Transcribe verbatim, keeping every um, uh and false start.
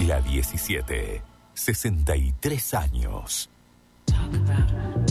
La diecisiete, sesenta y tres años. Talk about